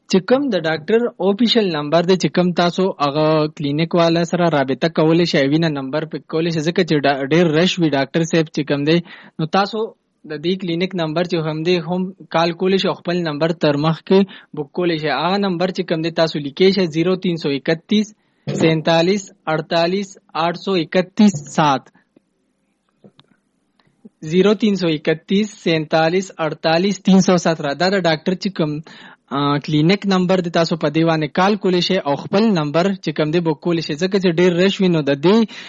چې کوم د ډاکټر اوفیشل نمبر دی چې کوم تاسو هغه کلینیک والا سره رابطه کولی شئ وینه نمبر پک کولی شئ ځکه چې ډېر رش وي ډاکټر صاحب چې کوم دی نو تاسو د دې کلینیک نمبر چې هم دی هم کال کولی شئ خپل نمبر تر مخ کې بک کولی شئ هغه نمبر چې کوم دی تاسو لیکئ شئ 0331 47 48 831 7 0331 47 48 317 دا د ډاکټر چې کوم کلینیک نمبر د تاسو په دیوانه کال کولی شئ او خپل نمبر چې کوم دی بک کولی شئ ځکه چې ډیر رش وینو د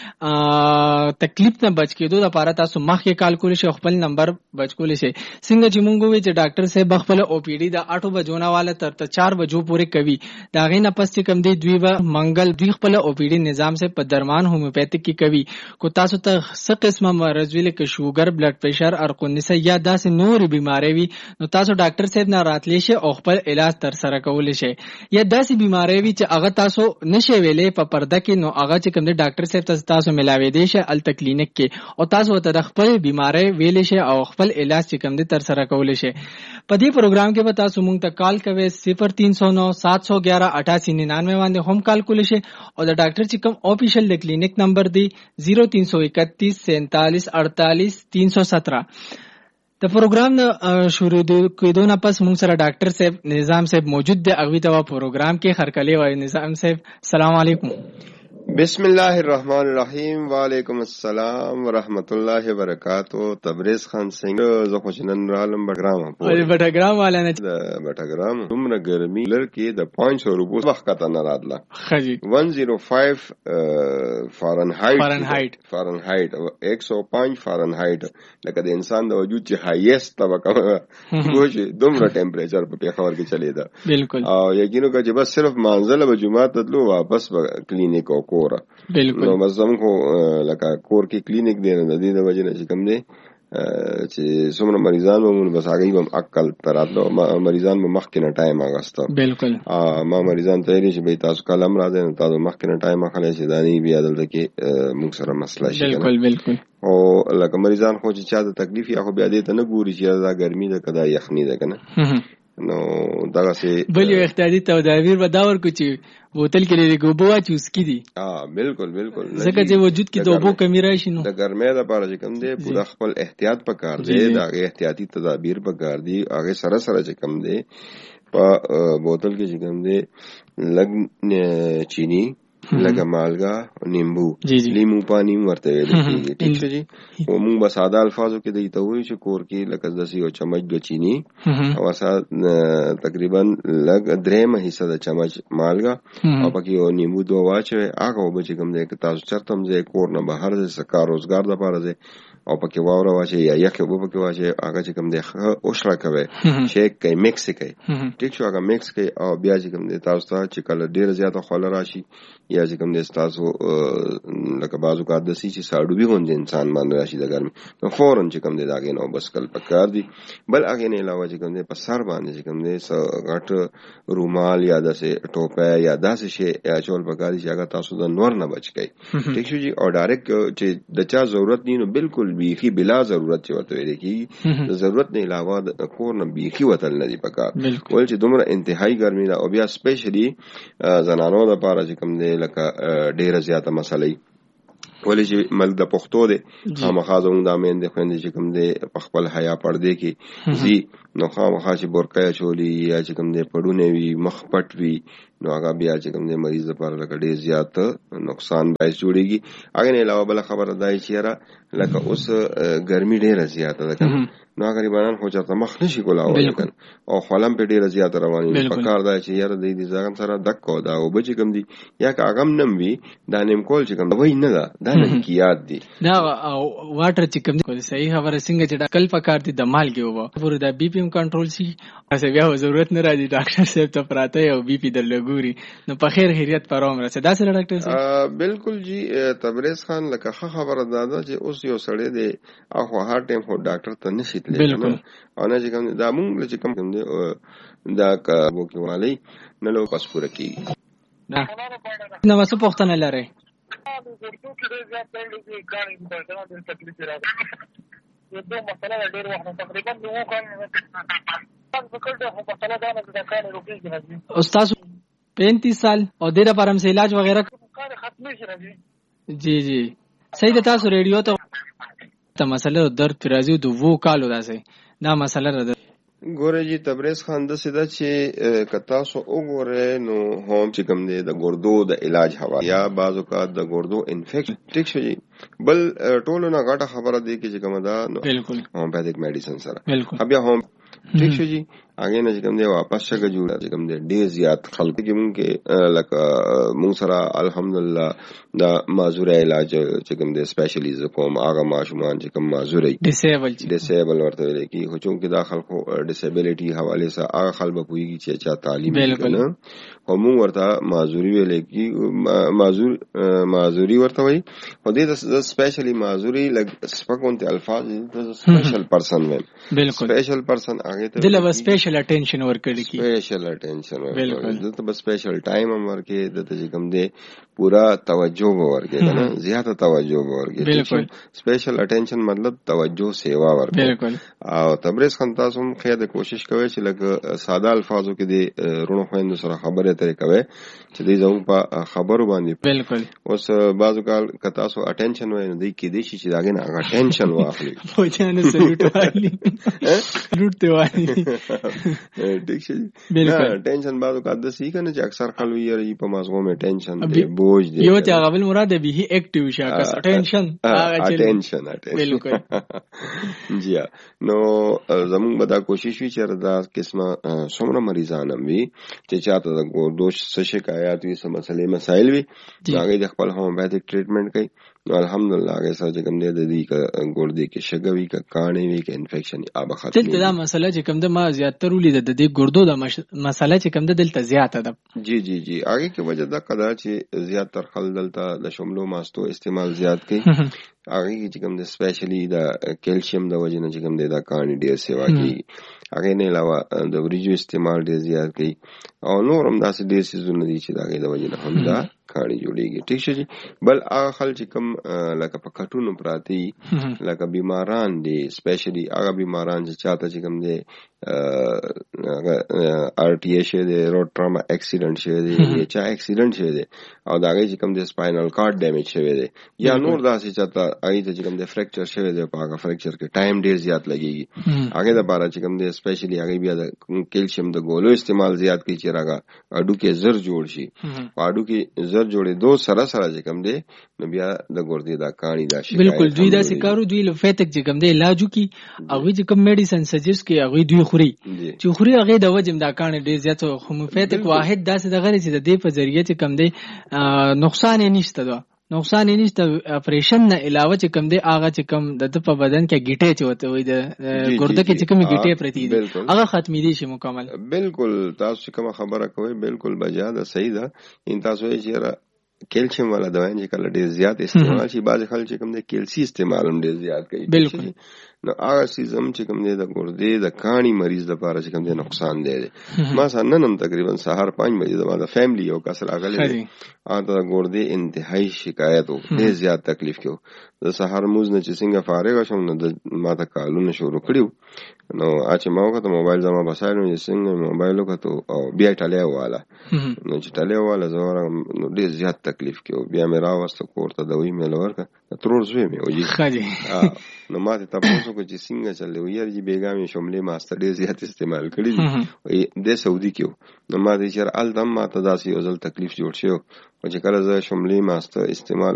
دې تکلیف نه بچ کېدو لپاره تاسو مخکې کال کولی شئ خپل نمبر بچ کولی شئ څنګه چې مونږ وی چې ډاکټر صاحب خپل او پی ډی د 8 بجو نه والا تر 4 بجو پورې کوي دا غي نه پس چې کوم دی دوی منګل دوی خپل او پی ډی نظام سے په درمان هومیوپیتیک کې کوي کو تاسو ته څه قسمه مرز ویل کې شوګر بلډ پریشر ارقونیسه یا داسې نور بیماری وي نو تاسو ډاکټر صاحب نه راتلی شئ او خپل علاج تر سره کولی شئ یا داسې بیماری وي چې هغه تاسو نشئ ویلې په پرده کې نو هغه چې کوم دی ډاکټر صاحب تاسو ملاوي دی شئ ال کلینیک کې او تاسو ته خپل بیماری ویلې شئ او خپل علاج چې کوم دی تر سره کولی شئ په دې پروګرام کې به تاسو مونږ ته کال کوئ 0309 711 8899 باندې هم کال کولی شئ او د ډاکټر چې کوم اوفیشل د کلینیک نمبر دی 0331 47 48 317 د پروګرام شروع کېدو نه پس موږ سره ډاکټر صاحب نظام صاحب موجود دی اغوی ته پروګرام کې خرکلی وای نظام صاحب السلام علیکم بسم الله الرحمن الرحیم وعلیکم السلام ورحمت الله وبرکاتہ تبریز خان سنگ زه خوشنن رالم بټګرام بټګرام والا نه د بټګرام دومره ګرمي لرکې د 500 روپو وخت کته نه راتله خجی 105 فارنهایت 105 فارنهایت لکه د انسان د وجود چې هایست طبقه ګوشي دومره ټمپریچر په پیښور کې چلی دا بالکل او یقینو که چې بس صرف منزل به جمعه تلو واپس کلینیک او بالکل نو مزم خو لکه کور کې کلینیک دی نه د دې د وجه نه چې کوم دی چې څومره مریضان مو بس هغه هم عقل تراتلو مریضان مو مخکې نه ټایم اغسته بالکل ما مریضان ته یې چې به تاسو کلم راځي نو تاسو مخکې نه ټایم اخلئ چې دانی بیا دلته کې موږ سره مسله شي بالکل او لکه مریضان خو چې چا د تکلیف یا خو بیا دې ته نه ګوري چې دا ګرمي ده کدا یخني ده کنه نو دغه سي بل یو احتیاطي تدابیر به دا ورکو چې بوتل کې لري ګوبو واچ اوس کی دي بالکل ځکه چې وجود کې د اوبو کمی راشي نو د ګرمۍ لپاره چې کوم دی پوره خپل احتیاط پکار دی دا احتیاطي تدابیر پکار دي هغه سره چې کوم دی په بوتل کې چې کوم دی لګ چینی لګه مالګه نیمبو لیمو پانی ورته ویل کیږي ٹھیک شو جی او موږ به ساده الفاظو کې دی ته وایو چې کور کې لکه داسې یو چمچ د چینی او تقریبا لګ 3 حصہ د چمچ مالګه او پکې یو نیمبو دوه واچوي هغه به چې کوم دی تاسو چرته هم ځای کور نه بهر ځای کار روزګار د لپاره ځای او پکې واوره واچي یا یخ وب پکې واچي هغه چې کوم دی اوشره کوي شیک کوي مکس کوي ټیک شو هغه مکس کوي او بیا چې کوم دی تاسو ته چې کله ډیر زیاته خول راشي یا چې کوم دی تاسو لکه بازو کا د سې چې ساړو به غونډ انسان باندې راشي د ګرمي نو فورن چې کوم دی داګه نو بس کل پکار دی بل هغه نه علاوه چې کوم دی په سر باندې چې کوم دی غټ رومال یا داسې ټوپه یا داسې شی یا چول پکار دی چې هغه تاسو د نور نه بچ کی ټیک شو جی او ډایرکټ چې د چا ضرورت نه نو بالکل بیخي بلا ضرورت چې ورته ویل کی ضرورت نه علاوه د کور نه بیخي وتل نه دی پکار ول چې دومره انتهایی ګرمي دا او بیا سپیشلی زنانو د پاره چې کوم دی لکه ډیره زیاته مسلې ولې چې مل د پښتو دی خامخا زموږ د امین د خويندې چې کوم دی په خپل حیا پردې کې زی نو خامخا چې بورکای چولی یا چې کوم دی پړونه وي مخ پټ وي نو هغه بیا چې کوم دی مریض لپاره لکه ډیر زیات نقصان باعث جوړيږي هغه نه علاوه بل خبره دای چې را لکه اوس ګرمي ډیره زیاته ده نو غریبانان خو چرته مخ نشي کولاوي کنه او خلم په ډیره زیاته رواني په کار دی چې یاره د دې ځان سره دک کو دا او بچ کوم دی یا کاغم نم وی دا نیم کول چې کوم وای نه دا نه کیات دي دا واټر چې کوم دی صحیح خبره څنګه چې کل پکار دي د مال کې وو پورې دا بي پی ام کنټرول شي اسه بیا ضرورت نه راځي ډاکټر صاحب ته پراته او بي پی در لګوري نو په خیر خیریت پروم راځي دا سره ډاکټر صاحب بالکل جی تبریز خان لکه خبره دادا چې اوس یو سړی دی اخو هر ټیم هو ډاکټر ته نشي تللی بالکل او نه چې کوم دا مونږ چې کوم دی دا کا وکي والی نه لو پاس پوره کی نو وسو پختنه لره یو دوه مسله ډېر وخت تقریبا د وو کال فکر ته مسله دا نه د کار روکي راځي. استاد 35 سال او د لپاره هم علاج وغیرہ کار ختمي شي راځي. جی جی صحیح ده. تاسو ریډیو ته مسله درد پر راځي د وو کالو داسې دا مسله ده. ګوره جی تبریز خان د سیده چې کتا سو وګوره نو هم چې کوم دی د ګردو د علاج هوا یا بعض اوقات د ګردو انفیکشن ټیک شي بل ټولو نه غټه خبره دی چې کوم دا بالکل هومیوپیتھک میډیسن سره بالکل بیا هم ٹھیک شو جی آگے نه چې کوم دی واپس شګه جوړه چې کوم دی ډیر زیات خلک کې مونږ کې لکه مونږ سره الحمدلله دا معذور علاج چې کوم دی سپیشلیز کوم هغه ماشومان چې کوم معذور ډیسیبل ورته ویل کی خو چونکه دا خلکو ډیسیبিলিټي حواله سره هغه خلک په پویږي چې چا تعلیم نه او مونږ ورته معذوري ویل کی معذوري ورته وي او دې سپیشلی معذوري لګ سپکونته الفاظ سپیشل پرسن وین بالکل سپیشل پرسن هغه ته دلته سپیشل اټینشن ورکړي کی سپیشل اټینشن ورکړي دلته بس سپیشل ټایم هم ورکړي دته چې کوم دی پورا توجه ورکړي کنه زیاته توجه ورکړي بالکل سپیشل اټینشن مطلب توجه سیوا ورکړي بالکل. او تبریز خان تاسو هم خیر د کوشش کوي چې لکه ساده الفاظو کې دی رونو خويند سره خبره ترې کوي چې دې زموږ په خبرو باندې بالکل. اوس بعضو کال کتا سو اټینشن وای نه دی کې دي چې داګه نه هغه ټینشن واخلي پوجانه سلوټ والی لوټ دی والی ټیک شي بالکل. ټینشن بعضو کا د سی کنه چې اکثر خلک یې په مازغو مې ټینشن دی بوج دی یو ته قبل مراد به اکټیو شاکه ټینشن ټینشن بالکل جی نو زموږ به دا کوشش وی چې دا قسمه څومره مریضان هم وي چې چاته د ګردوش څه شکایات وي څه مسلې مسایل وي هغه د خپل هومیوپیتھک ټریټمنټ کوي نو الحمدلله هغه سره چې کوم دی د دې ک ګردې کې شګه وي ک کانې وي ک انفیکشن ابه ختمي دلته دا مسله چې کوم د ما زیاتره ولید د دې ګردو د مسله چې کوم د دلته زیاته ده. جی جی جی هغه کې وجه دا قدر چې زیات تر خل دلته د شملو ماستو استعمال زیات کوي هغه چې کوم د سپیشلی د کیلشیم د وجه نه چې کوم دی دا کانې ډیر سیوا کوي هغه نه علاوه د وریجو استعمال ډیر زیات کوي او نور هم داسې ډیر سيزونه دي چې دا د وجه نه هم دا کانې جوړیږي ټیک شي. بل هغه خل چې کوم لکه په کټونو پراتی لکه بیماران دي سپیشلی هغه بیماران چې چاته چې کوم دی ار ټي ای شه دی روډ ټراما اکسیډنټ شه دی یا چا اکسیډنټ شه دی او دا هغه چې کوم دی سپاینل کارډ ډیمیج شوی دی یا نور داسې چاته هغه چې کوم دی فریکچر شوی دی په هغه فریکچر کې ټایم ډیر زیات لګیږي هغه د بارا چې کوم دی سپیشلی هغه بیا د کیلشیم د ګولو استعمال زیات کوي چې راغه اډو کې زر جوړ شي اډو کې زر جوړې دو سره سره چې کوم دی نو بیا د ګردې دا کانی دا شي بالکل دوی دا سکارو دوی لفیتک چې کوم دی علاجو کې هغه چې کوم میډیسن سجست کې هغه دوی خوري چې خوري هغه د وجم دا کانی ډیر زیات هومیوپیتھک واحد داسې د غری چې د دې په ذریعہ چې کوم دی نقصان یې نشته دا نقصان یې نشته اپریشن نه علاوه چې کوم دی هغه چې کوم د په بدن کې ګیټه چوته وي د ګرده کې چې کوم ګیټه پرتی دي هغه ختمي دي شي مکمل. بالکل تاسو کوم خبره کوي بالکل بجا ده صحیح ده ان تاسو یې چې کیلشیم والا دوايان چې کله ډیر زیات استعمال شي بعض خلک چې کوم دی کیلسی استعمال هم ډیر زیات کوي بالکل نو هغه سیزم چې کوم دی د ګردې د کانی مریض لپاره چې کوم دی نقصان دی ما سنن تقریبا سحر 5 بجې د فیملی یو کس راغلی ا د ګردې انتهایی شکایت او ډیر زیات تکلیف کیو د سحر موز نه چې څنګه فارغ شوم نو ما ته کالونه شروع کړیو نو اچ ما وخت موبایل زما بسایلو چې څنګه موبایل وکړو او بیا ټاله واله نو چې ټاله واله زما نو ډیر زیات تکلیف کیو بیا مې راوسته کوړه دوی مې لورکه ترور زوی مې وږي خالي نو ما ته تاسو کو چې څنګه چلې وير جی بیګامي شملې ماستر ډیر زیات استعمال کړی د سعودي کیو نو ما دې چر الدم ما ته داسې یو ځل تکلیف جوړ شو او چې کله زه شملې ماستر استعمال